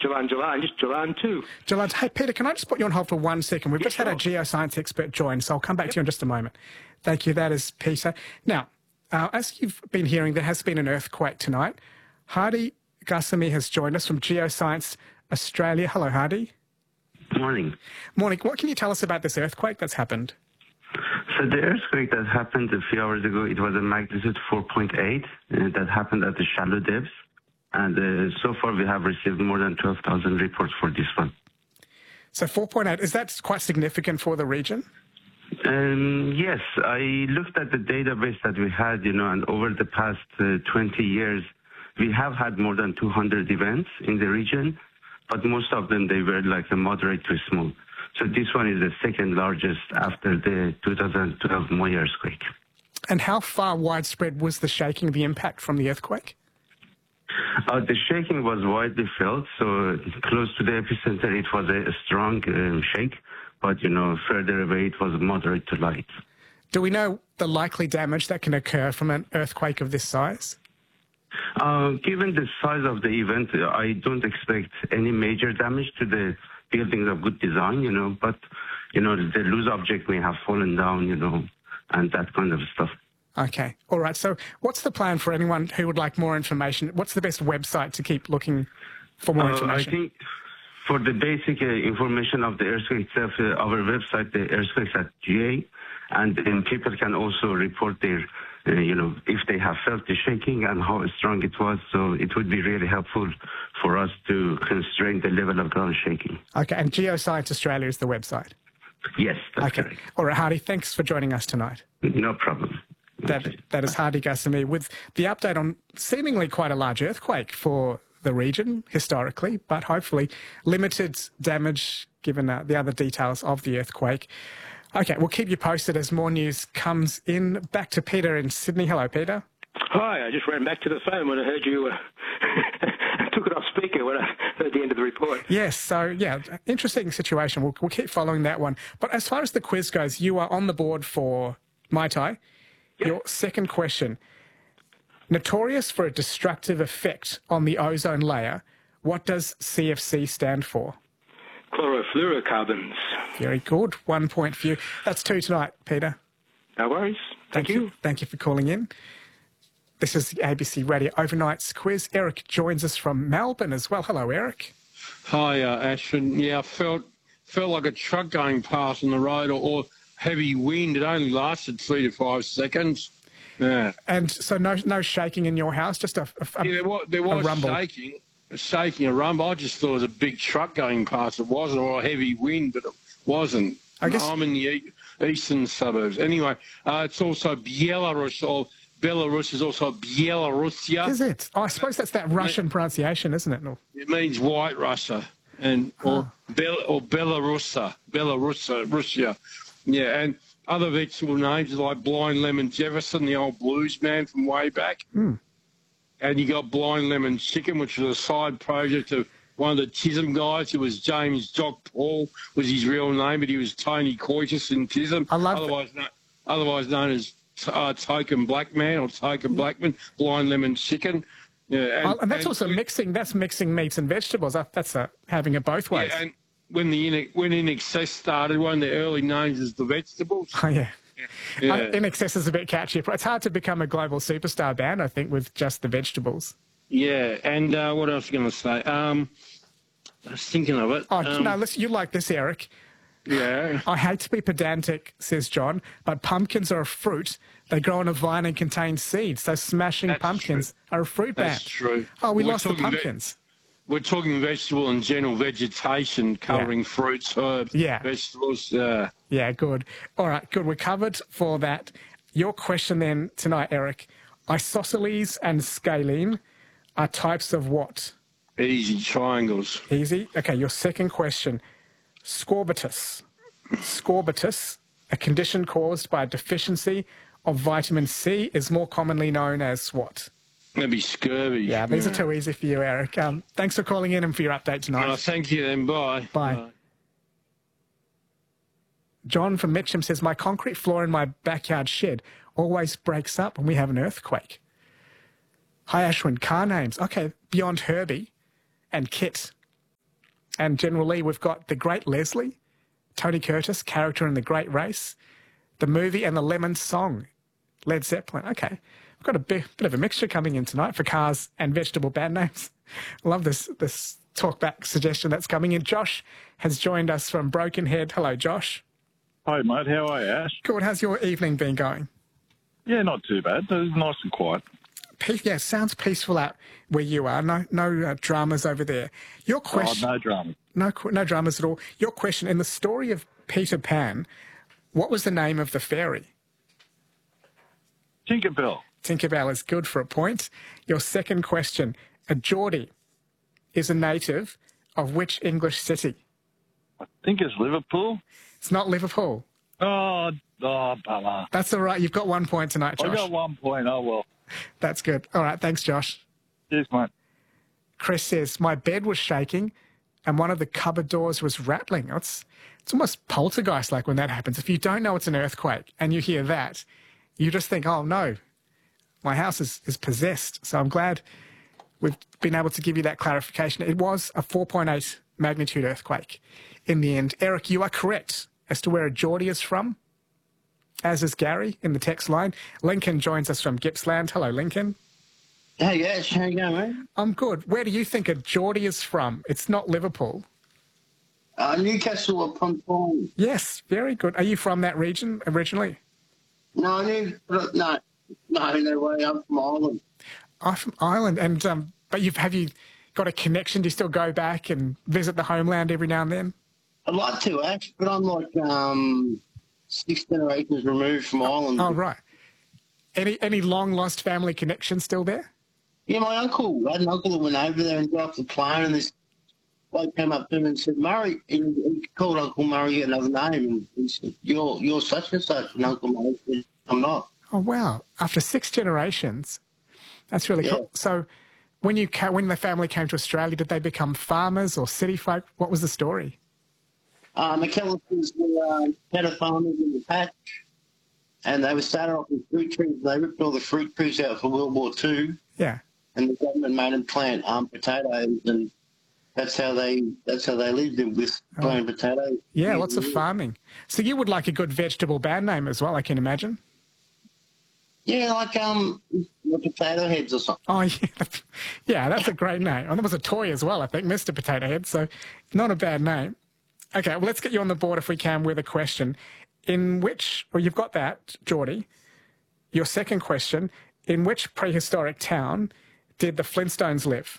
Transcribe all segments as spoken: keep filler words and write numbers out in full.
Jalan, Jalan, just Jalan too. Jalan, hey, Peter, can I just put you on hold for one second? We've Yeah, just had a sure. geoscience expert join, so I'll come back to you in just a moment. Thank you. That is Peter. Now, uh, as you've been hearing, there has been an earthquake tonight. Hardy Ghassemi has joined us from Geoscience Australia. Hello, Hardy. Morning. Morning. What can you tell us about this earthquake that's happened? So the earthquake that happened a few hours ago, it was a magnitude four point eight uh, that happened at the shallow depths. And uh, so far we have received more than twelve thousand reports for this one. So four point eight, is that quite significant for the region? Um, yes, I looked at the database that we had, you know, and over the past uh, twenty years, we have had more than two hundred events in the region, but most of them, they were like a moderate to small. So this one is the second largest after the two thousand twelve Moi earthquake. And how far widespread was the shaking, the impact from the earthquake? Uh, the shaking was widely felt, so close to the epicenter it was a, a strong um, shake, but, you know, further away it was moderate to light. Do we know the likely damage that can occur from an earthquake of this size? Uh, given the size of the event, I don't expect any major damage to the buildings of good design, you know, but, you know, the loose object may have fallen down, you know, and that kind of stuff. Okay. All right. So what's the plan for anyone who would like more information? What's the best website to keep looking for more Uh, information? I think for the basic uh, information of the earthquake itself, uh, our website, the earthquakes at G A, and then people can also report their, uh, you know, if they have felt the shaking and how strong it was. So it would be really helpful for us to constrain the level of ground shaking. Okay. And Geoscience Australia is the website? Yes, that's Okay. correct. All right, Hardy, thanks for joining us tonight. No problem. That, that is Hardy Ghassemi with the update on seemingly quite a large earthquake for the region historically, but hopefully limited damage given uh, the other details of the earthquake. Okay, we'll keep you posted as more news comes in. Back to Peter in Sydney. Hello, Peter. Hi, I just ran back to the phone when I heard you. Uh, I took it off speaker when I heard the end of the report. Yes, so yeah, interesting situation. We'll, we'll keep following that one. But as far as the quiz goes, you are on the board for Mai Tai. Yep. Your second question. Notorious for a destructive effect on the ozone layer, what does C F C stand for? Chlorofluorocarbons. Very good. One point for you. That's two tonight, Peter. No worries. Thank, you. Thank you for calling in. This is the A B C Radio Overnight's quiz. Eric joins us from Melbourne as well. Hello, Eric. Hi, uh, Ashton. Yeah, I felt felt like a truck going past on the road or, or heavy wind. It only lasted three to five seconds. Yeah. And so no no shaking in your house, just a, a, Yeah, there was, there a was rumble. shaking, shaking, a rumble. I just thought it was a big truck going past. It wasn't, or a heavy wind, but it wasn't. I guess- I'm in the e- eastern suburbs. Anyway, uh, it's also Belarus, or Belarus is also Belarusia. Is it? Oh, I suppose that's that Russian pronunciation, isn't it? No. It means white Russia, and or Bel or Belarusa, Belarusa, Russia. Yeah, and other vegetable names like Blind Lemon Jefferson, the old blues man from way back. Mm. And you got Blind Lemon Chicken, which was a side project of one of the Chisholm guys. Who was James Jock Paul, was his real name, but he was Tony Coitus in Chisholm. I love otherwise, no, otherwise known as uh, Token Black Man or Token Blackman, Blind Lemon Chicken. Yeah, and, Oh, and that's and- also mixing. That's mixing meats and vegetables. That- That's uh having it both ways. Yeah, and when the in, when In Excess started, one of the early names is the vegetables. Oh, yeah. Yeah. Uh, In Excess is a bit catchy. It's hard to become a global superstar band, I think, with just the vegetables. Yeah, and uh, what else was I going to say? Um, I was thinking of it. Oh, um, no, listen, you like this, Eric. Yeah. I hate to be pedantic, says John, but pumpkins are a fruit. They grow on a vine and contain seeds. So smashing That's pumpkins are a fruit band. That's true. Oh, we We're lost the talking ve- pumpkins. We're talking vegetable and general vegetation covering fruits, herbs, Yeah. vegetables. Uh, Yeah, good. All right, good. We're covered for that. Your question then tonight, Eric. Isosceles and scalene are types of what? easy triangles. Easy. Okay, your second question. Scorbutus. Scorbutus, a condition caused by a deficiency of vitamin C, is more commonly known as what? Maybe scurvy. Yeah, these are too easy for you, Eric. Um, thanks for calling in and for your update tonight. Oh, thank you then. Bye. Bye. John from Mitcham says, my concrete floor in my backyard shed always breaks up when we have an earthquake. Hi, Ashwin. Car names. Okay, beyond Herbie and Kit. and General Lee, we've got The Great Leslie, Tony Curtis, character in The Great Race, the movie and the Lemon song, Led Zeppelin. Okay, we've got a bit, bit of a mixture coming in tonight for cars and vegetable band names. I love this this talkback suggestion that's coming in. Josh has joined us from Broken Head. Hello, Josh. Hi, mate. How are you, Ash? Good. How's your evening been going? Yeah, not too bad. It was nice and quiet. Pe- yeah, sounds peaceful out where you are. No, no uh, dramas over there. Your question. Oh, no drama. No, no dramas at all. Your question in the story of Peter Pan, what was the name of the fairy? Tinkerbell. Tinkerbell is good for a point. Your second question, a Geordie is a native of which English city? I think it's Liverpool. It's not Liverpool. Oh, oh, bummer. That's all right. You've got one point tonight, Josh. I got one point. Oh, well. That's good. All right. Thanks, Josh. Cheers, mate. Chris says, my bed was shaking and one of the cupboard doors was rattling. It's, it's almost poltergeist-like when that happens. If you don't know it's an earthquake and you hear that, you just think, oh, no, my house is, is possessed. So I'm glad we've been able to give you that clarification. It was a four point eight magnitude earthquake in the end. Eric, you are correct as to where a Geordie is from, as is Gary in the text line. Lincoln joins us from Gippsland. Hello, Lincoln. Hey, guys. How you going, mate? I'm good. Where do you think a Geordie is from? It's not Liverpool. Uh, Newcastle upon Tyne. Yes, very good. Are you from that region originally? No, New, no, no, no way. I'm from Ireland. I'm from Ireland. And, um, but you've, have you got a connection? Do you still go back and visit the homeland every now and then? I'd like to, actually, but I'm like um, six generations removed from Ireland. Oh, right. Any any long-lost family connection still there? Yeah, my uncle. I had an uncle that went over there and got off the plane, and this bloke came up to him and said, Murray, he, he called Uncle Murray another name, and he said, you're, you're such and such, and Uncle Murray said, I'm not. Oh, wow. After six generations. That's really Yeah. cool. So when you ca- when the family came to Australia, did they become farmers or city folk? What was the story? Uh, McAllisters were uh, cattle farmers in the patch, and they were started off with fruit trees. They ripped all the fruit trees out for World War Two, Yeah. and the government made them plant um, potatoes, and that's how they that's how they lived with planting potatoes. Yeah, lots of farming. So you would like a good vegetable band name as well, I can imagine. Yeah, like um, the potato heads or something. Oh, yeah. Yeah, that's a great name. And there was a toy as well, I think, Mister Potato Head, so not a bad name. Okay, well, let's get you on the board if we can with a question. In which, well, you've got that, Geordie. Your second question, in which prehistoric town did the Flintstones live?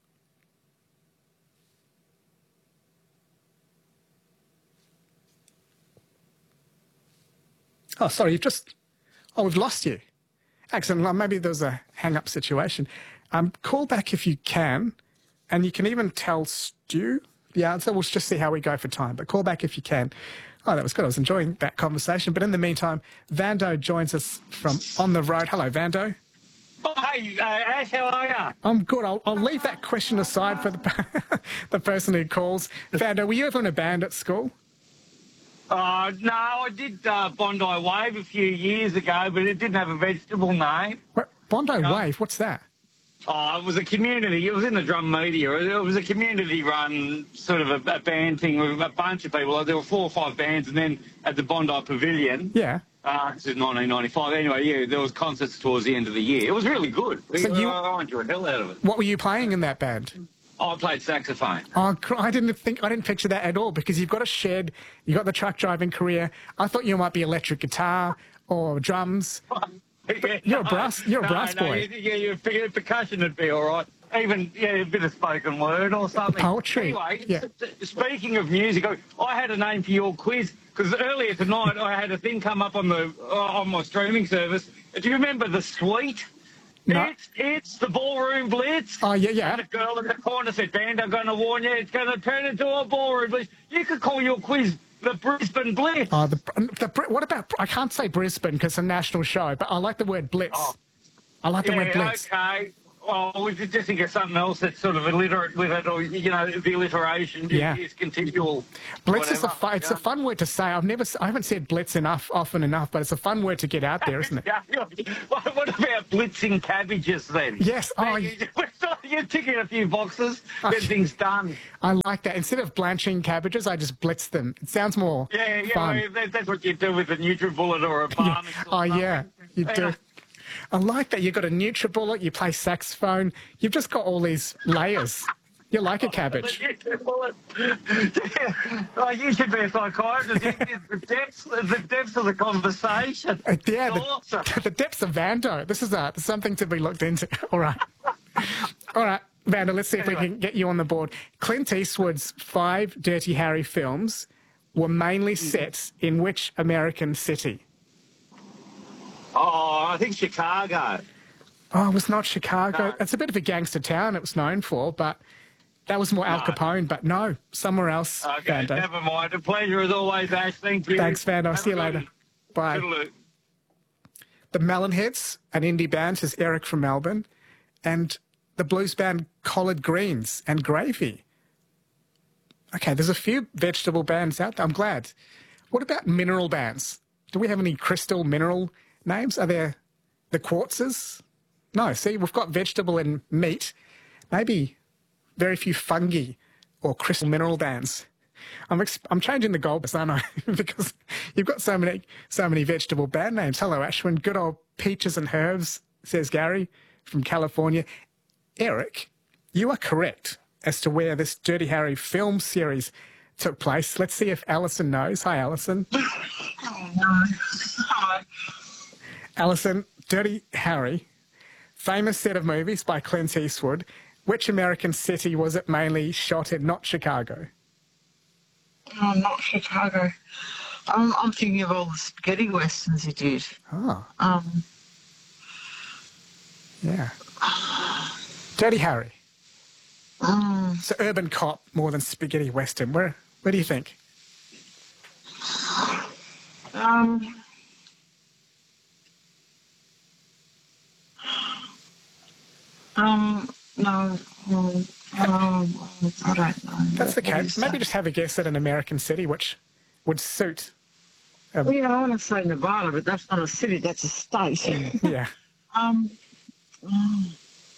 Oh, sorry, you've just... Oh, we've lost you. Excellent. Maybe there's a hang-up situation. Um, call back if you can, and you can even tell Stu the answer. We'll just see how we go for time, but call back if you can. Oh, that was good. I was enjoying that conversation. But in the meantime, Vando joins us from on the road. Hello, Vando. Oh, hey, uh, Ash, how are you? I'm good. I'll, I'll leave that question aside for the, the person who calls. Vando, were you ever in a band at school? Uh, no, I did uh, Bondi Wave a few years ago, but it didn't have a vegetable name. What, Bondi No. Wave? What's that? Oh, it was a community. It was in the drum media. It was a community-run sort of a, a band thing with a bunch of people. There were four or five bands, and then at the Bondi Pavilion. Yeah. Uh, this is nineteen ninety-five. Anyway, yeah, there was concerts towards the end of the year. It was really good. So you- I enjoyed the hell out of it. What were you playing in that band? I played saxophone. Oh, cr- I didn't think I didn't picture that at all because you've got a shed, you got the truck driving career. I thought you might be electric guitar or drums. Yeah, You're a no, brass- you're a no, brass no, boy. Yeah, your figure percussion would be all right. Even yeah, a bit of spoken word or something. Poetry, Anyway, yeah. s- speaking of music, I- I had a name for your quiz because earlier tonight I had a thing come up on the uh, on my streaming service. Do you remember the Suite? No. It's it's the Ballroom Blitz. Oh yeah, yeah. And the girl in the corner said, "Band, I'm going to warn you, it's going to turn into a ballroom blitz." You could call your quiz the Brisbane Blitz. Oh, the, the Br- what about? I can't say Brisbane because it's a national show, but I like the word blitz. Oh. I like the word Yeah, blitz. okay. Oh, we could just think of something else that's sort of illiterate with it, or, you know, the alliteration Yeah. is continual. Blitz is a whatever, fun, it's you a fun word to say. I've never, s- I haven't said blitz enough, often enough, but it's a fun word to get out there, isn't it? Yeah. What what about blitzing cabbages then? Yes. Oh, You- You're ticking a few boxes, Okay. everything's done. I like that. Instead of blanching cabbages, I just blitz them. It sounds more Yeah, yeah, fun. well, that, that's what you do with a NutriBullet or a Yeah. Barnix. Oh, or something. yeah, you do. I like that. You've got a NutriBullet, you play saxophone. You've just got all these layers. You're like a cabbage. Oh, you should be a psychiatrist. The depths, the depths of the conversation. Uh, yeah, It's awesome. the, the depths of Vando. This is uh, something to be looked into. All right. All right, Vando, let's see if we Anyway. can get you on the board. Clint Eastwood's five Dirty Harry films were mainly set in which American city? Oh, I think Chicago. Oh, it was not Chicago. No. It's a bit of a gangster town it was known for, but that was more Al No. Capone. But no, somewhere else, Okay, Vando. never mind. A pleasure as always, Ash. Thank you. Thanks, Vando. Have See you a later. good- Bye. Toodaloo. The Melonheads, an indie band, says Eric from Melbourne, and the blues band Collard Greens and Gravy. Okay, there's a few vegetable bands out there. I'm glad. What about mineral bands? Do we have any crystal mineral names? Are there the Quartzes? No, see, we've got vegetable and meat. Maybe very few fungi or crystal mineral bands. I'm ex- I'm changing the goalposts, aren't I? Because you've got so many so many vegetable band names. Hello, Ashwin. Good old peaches and herbs, says Gary from California. Eric, you are correct as to where this Dirty Harry film series took place. Let's see if Alison knows. Hi, Alison. Alison, Dirty Harry, famous set of movies by Clint Eastwood. Which American city was it mainly shot in? Not Chicago. Oh, not Chicago. I'm, I'm thinking of all the spaghetti westerns he did. Oh, Um, yeah. Dirty Harry. um, It's an urban cop more than spaghetti western. Where where do you think? um, um, no, um, um, I don't know. That's the What case. is Maybe that? just have a guess at an American city which would suit. Well, yeah, I want to say Nevada, but that's not a city, that's a state. Yeah. um, um,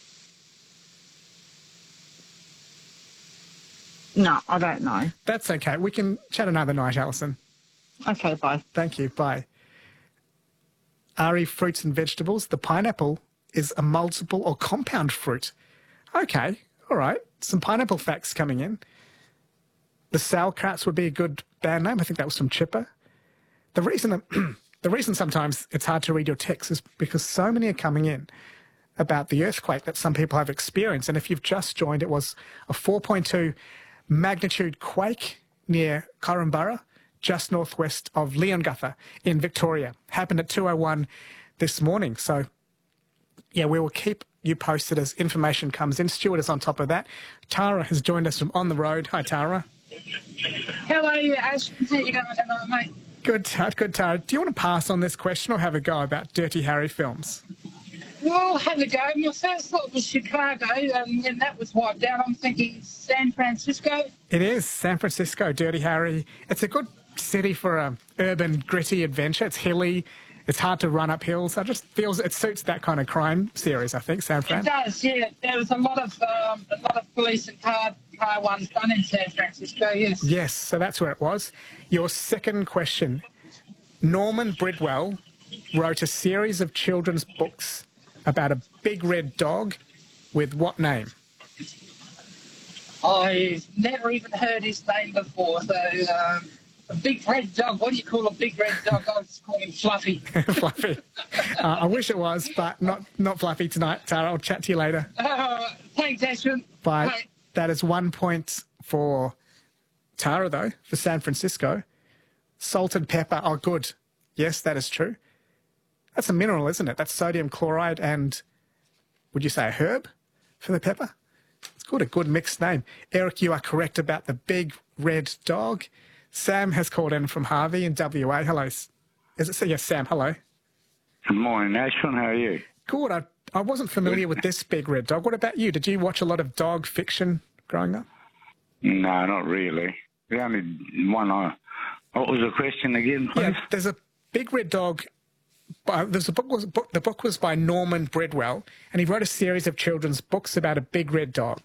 no, I don't know. That's okay. We can chat another night, Alison. Okay, bye. Thank you. Bye. Ari fruits and vegetables. The pineapple is a multiple or compound fruit. Okay. All right. Some pineapple facts coming in. The Sauerkrauts would be a good band name. I think that was from Chipper. The reason the reason sometimes it's hard to read your text is because so many are coming in about the earthquake that some people have experienced. And if you've just joined, it was a four point two magnitude quake near Korumburra, just northwest of Leongatha in Victoria. Happened at two oh one this morning. So, yeah, we will keep you posted as information comes in. Stuart is on top of that. Tara has joined us from On the Road. Hi, Tara. Hello, Ash. How you going, mate? Good, Tara. Good, Tara. Do you want to pass on this question or have a go about Dirty Harry films? Well, have a go. My first thought was Chicago, um, and that was wiped out. I'm thinking San Francisco. It is San Francisco, Dirty Harry. It's a good city for a urban, gritty adventure. It's hilly. It's hard to run up hills. I just feels it suits that kind of crime series. I think San Fran. It does, yeah. There was a lot of um, a lot of police and car car ones done in San Francisco. Yes. Yes, so that's where it was. Your second question: Norman Bridwell wrote a series of children's books about a big red dog with what name? I've never even heard his name before. So um, a big red dog. What do you call a big red dog? I just call him Fluffy. Fluffy. Uh, I wish it was, but not not Fluffy tonight, Tara. I'll chat to you later. Uh, thanks, Ashwin. Bye. Bye. That is one point for Tara, though, for San Francisco. Salt and pepper are good. Yes, that is true. That's a mineral, isn't it? That's sodium chloride and, would you say a herb for the pepper? It's got a good mixed name. Eric, you are correct about the big red dog. Sam has called in from Harvey in W A. Hello. Is it? Yes, Sam, hello. Good morning, Ashwin. How are you? Good. I I wasn't familiar with this big red dog. What about you? Did you watch a lot of dog fiction growing up? No, not really. The only one I... What was the question again, please? Yeah, there's a big red dog. Uh, there's a book, was, book. The book was by Norman Bridwell, and he wrote a series of children's books about a big red dog.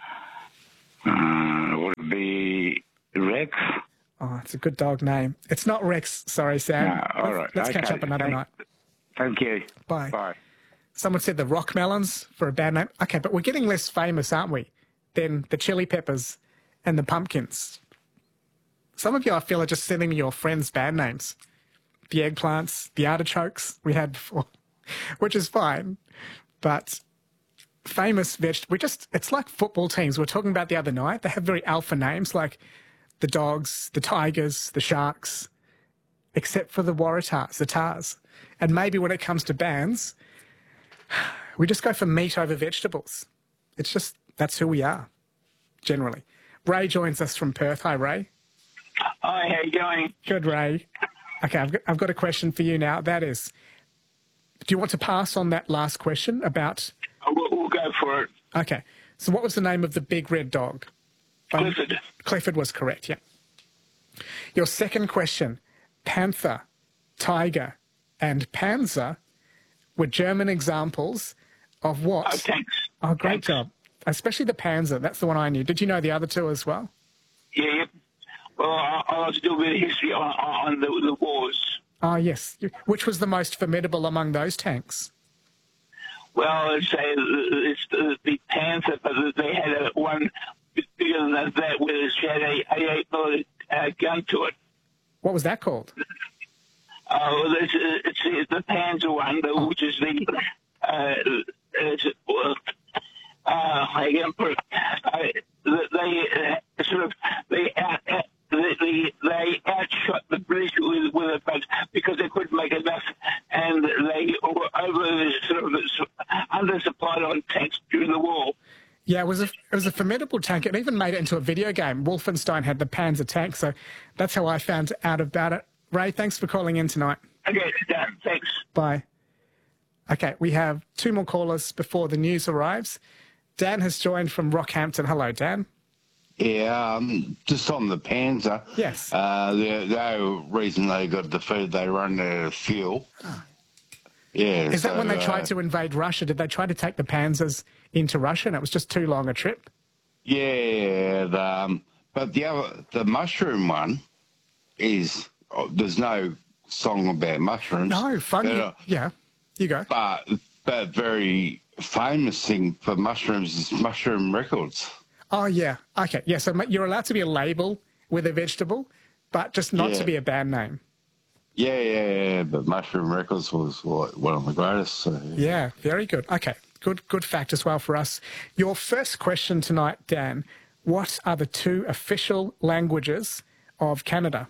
Uh, would it be Rex? Oh, it's a good dog name. It's not Rex. Sorry, Sam. No, all right. Let's, let's okay. catch up another thank, night. Thank you. Bye. Bye. Someone said the Rock Melons for a bad name. Okay, but we're getting less famous, aren't we, than the Chili Peppers and the Pumpkins. Some of you, I feel, are just sending me your friends' bad names. The eggplants, the artichokes we had before, which is fine. But famous veg, we just, it's like football teams we were talking about the other night. They have very alpha names like the Dogs, the Tigers, the Sharks, except for the Waratahs, the Tars. And maybe when it comes to bands, we just go for meat over vegetables. It's just, that's who we are, generally. Ray joins us from Perth. Hi, Ray. Hi, how you going? Good, Ray. Okay, I've got, I've got a question for you now. That is, do you want to pass on that last question about... We'll, we'll go for it. Okay, so what was the name of the big red dog? Clifford. Um, Clifford was correct, yeah. Your second question, panther, tiger, and panzer were German examples of what? Oh, thanks. Oh, great thanks. job. Especially the panzer. That's the one I knew. Did you know the other two as well? Yeah, yeah. Well, I, I like to do a bit of history on, on the, the wars. Oh, yes. Which was the most formidable among those tanks? Well, let's say it's the, the Panther, but they had a one bigger than that, where it had a eighty-eight millimeter uh, gun to it. What was that called? Oh, uh, it's, it's, it's the Panzer one, the, which is the uh, it's, uh, uh, I can't put it, uh, they uh, sort of they out, uh, they, they outshot the British with, with it, but because they couldn't make enough, and they were over sort of undersupplied on tanks during the war. Yeah, it was a it was a formidable tank. It even made it into a video game. Wolfenstein had the Panzer tank, so that's how I found out about it. Ray, thanks for calling in tonight. Okay, done. Thanks. Bye. Okay, we have two more callers before the news arrives. Dan has joined from Rockhampton. Hello, Dan. Yeah, um, just on the Panzer. Yes. Uh, the, the reason they got defeated, they run out of fuel. Oh. Yeah. Is so, that when they tried uh, to invade Russia? Did they try to take the Panzers into Russia and it was just too long a trip? Yeah, the, um, but the other, the mushroom one is, oh, there's no song about mushrooms. No, funny. But, uh, yeah, you go. But the very famous thing for mushrooms is Mushroom Records. Oh, yeah. Okay, yeah, so you're allowed to be a label with a vegetable, but just not Yeah. to be a band name. Yeah, yeah, yeah, but Mushroom Records was like, one of the greatest. So, yeah. Yeah, very good. Okay, good good fact as well for us. Your first question tonight, Dan, what are the two official languages of Canada?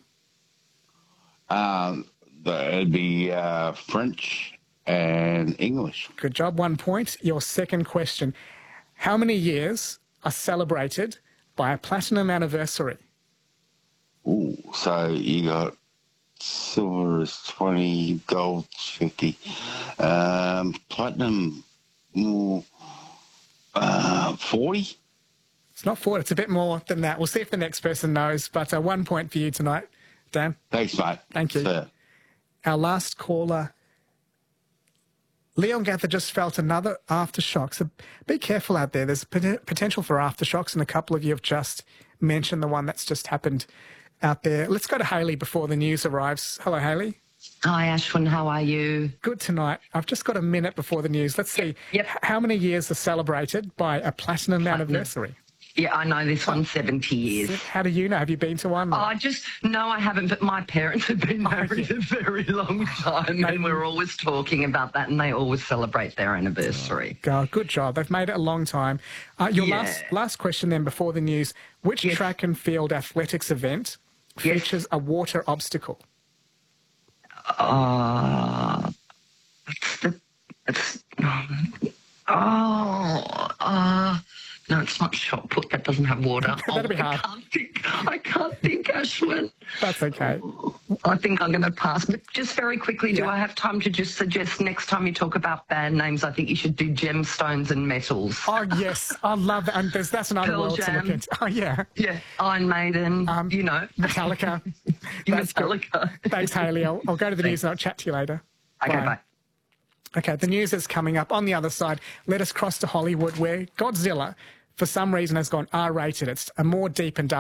Um, the, it'd be uh, French and English. Good job, one point. Your second question, how many years are celebrated by a platinum anniversary? Ooh, so you got silver is twenty, gold fifty, um, platinum more uh, forty. It's not forty, it's a bit more than that. We'll see if the next person knows, but uh, one point for you tonight, Dan. Thanks, mate. Thank you. Fair. Our last caller, Leon Gather, just felt another aftershock. So be careful out there. There's pot- potential for aftershocks, and a couple of you have just mentioned the one that's just happened out there. Let's go to Hayley before the news arrives. Hello, Hayley. Hi, Ashwin. How are you? Good tonight. I've just got a minute before the news. Let's see. Yep. How many years are celebrated by a platinum, platinum. anniversary? Yeah, I know this one's seventy years. How do you know? Have you been to one? Oh, I just, no, I haven't, but my parents have been married a very long time, and we're always talking about that, and they always celebrate their anniversary. Oh, good job. They've made it a long time. Uh, your Yeah. last last question then before the news. Which Yes. track and field athletics event Yes. features a water obstacle? Uh, it's the, it's, oh, uh, no, it's not shot put. That doesn't have water. That'd oh, be hard. I can't think. I can't think, Ashwin. That's okay. I think I'm going to pass. But just very quickly, do Yeah. I have time to just suggest next time you talk about band names, I think you should do gemstones and metals. Oh, yes. I love that. And there's, that's another Pearl world to look Jam. into. Oh, yeah. Yeah, Iron Maiden, Um, you know. Metallica. That's good. Metallica. Thanks, Hayley. I'll, I'll go to the news and I'll chat to you later. Okay, bye. Okay, the news is coming up. On the other side, let us cross to Hollywood, where Godzilla, for some reason, has gone R rated. It's a more deep and dark